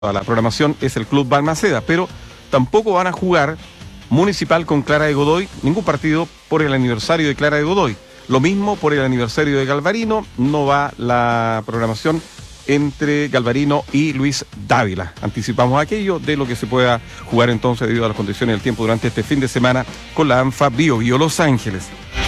a la programación es el Club Balmaceda, pero tampoco van a jugar Municipal con Clara de Godoy, ningún partido por el aniversario de Clara de Godoy. Lo mismo por el aniversario de Galvarino, no va la programación entre Galvarino y Luis Dávila. Anticipamos aquello de lo que se pueda jugar entonces debido a las condiciones del tiempo durante este fin de semana con la ANFA Bio Bio Los Ángeles.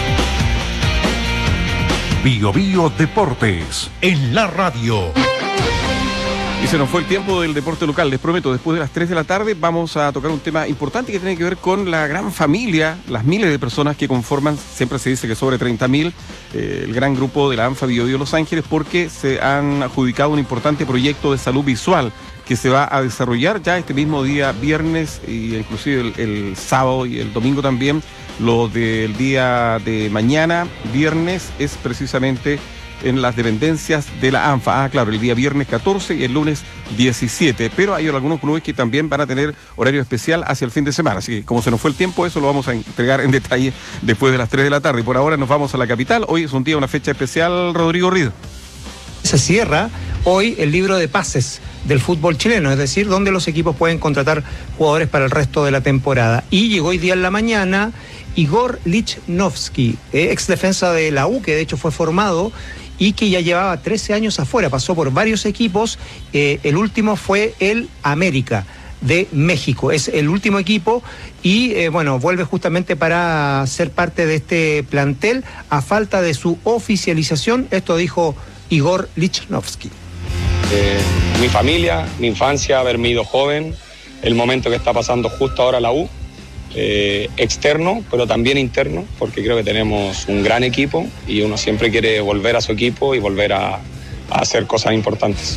Bio Bio Deportes, en la radio. Y se nos fue el tiempo del deporte local. Les prometo, después de las 3 de la tarde vamos a tocar un tema importante que tiene que ver con la gran familia, las miles de personas que conforman, siempre se dice que sobre 30.000, el gran grupo de la ANFA Bio Bio Los Ángeles, porque se han adjudicado un importante proyecto de salud visual que se va a desarrollar ya este mismo día viernes, e inclusive el sábado y el domingo también. Lo del día de mañana, viernes, es precisamente en las dependencias de la ANFA. Claro, el día viernes 14 y el lunes 17, pero hay algunos clubes que también van a tener horario especial hacia el fin de semana, así que como se nos fue el tiempo, eso lo vamos a entregar en detalle después de las 3 de la tarde. Y por ahora nos vamos a la capital. Hoy es un día, una fecha especial, Rodrigo Rido. Se cierra hoy el libro de pases del fútbol chileno, es decir, donde los equipos pueden contratar jugadores para el resto de la temporada. Y llegó hoy día en la mañana Igor Lichnowsky, ex defensa de la U, que de hecho fue formado y que ya llevaba 13 años afuera, pasó por varios equipos, el último fue el América de México, es el último equipo y vuelve justamente para ser parte de este plantel a falta de su oficialización. Esto dijo Igor Lichnowsky. Mi familia, mi infancia, haberme ido joven, el momento que está pasando justo ahora la U, externo, pero también interno, porque creo que tenemos un gran equipo y uno siempre quiere volver a su equipo y volver a hacer cosas importantes.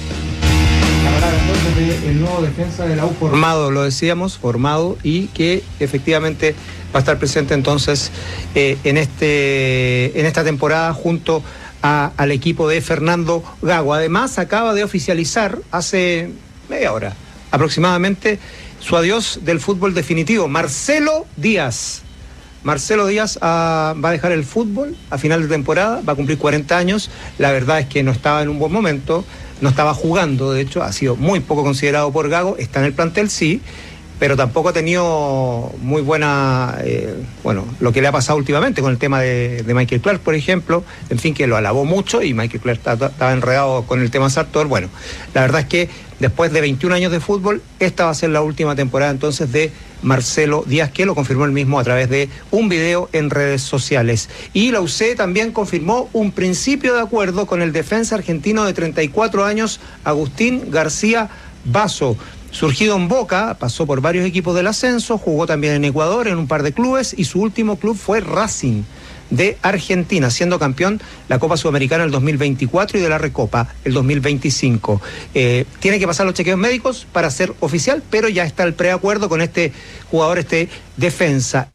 El nuevo defensa de la U formado, lo decíamos, formado, y que efectivamente va a estar presente entonces en esta temporada junto al equipo de Fernando Gago. Además, acaba de oficializar hace media hora aproximadamente su adiós del fútbol definitivo. Marcelo Díaz va a dejar el fútbol a final de temporada, va a cumplir 40 años. La verdad es que no estaba en un buen momento, no estaba jugando, de hecho, ha sido muy poco considerado por Gago, está en el plantel, sí, pero tampoco ha tenido muy buena, lo que le ha pasado últimamente con el tema de Michael Clark, por ejemplo, en fin, que lo alabó mucho y Michael Clark estaba enredado con el tema Sartor. Bueno, la verdad es que después de 21 años de fútbol, esta va a ser la última temporada entonces de Marcelo Díaz, que lo confirmó él mismo a través de un video en redes sociales. Y la UC también confirmó un principio de acuerdo con el defensa argentino de 34 años, Agustín García Basso. Surgido en Boca, pasó por varios equipos del ascenso, jugó también en Ecuador en un par de clubes y su último club fue Racing de Argentina, siendo campeón la Copa Sudamericana el 2024 y de la Recopa el 2025. Tiene que pasar los chequeos médicos para ser oficial, pero ya está el preacuerdo con este jugador, este defensa.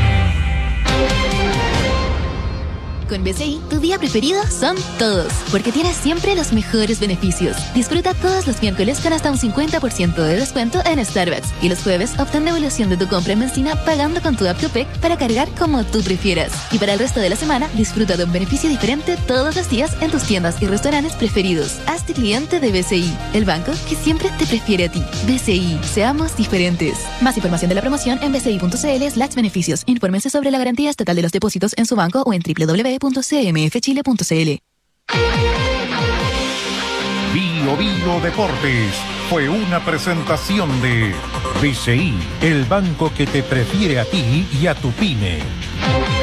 Con BCI, tu día preferido son todos, porque tienes siempre los mejores beneficios. Disfruta todos los miércoles con hasta un 50% de descuento en Starbucks. Y los jueves, obtén devolución de tu compra en benzina pagando con tu app Copec para cargar como tú prefieras. Y para el resto de la semana, disfruta de un beneficio diferente todos los días en tus tiendas y restaurantes preferidos. Hazte cliente de BCI, el banco que siempre te prefiere a ti. BCI, seamos diferentes. Más información de la promoción en bci.cl/beneficios. Infórmense sobre la garantía estatal de los depósitos en su banco o en www.cmfchile.cl. Bio Bio Deportes fue una presentación de BCI, el banco que te prefiere a ti y a tu pyme.